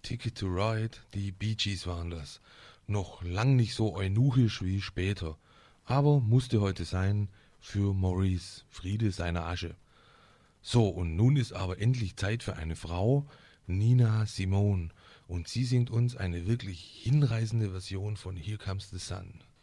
Ticket to Ride, die Bee Gees waren das. Noch lang nicht so eunuchisch wie später. Aber musste heute sein für Maurice, Friede seiner Asche. So, und nun ist aber endlich Zeit für eine Frau, Nina Simone. Und sie singt uns eine wirklich hinreißende Version von Here Comes the Sun.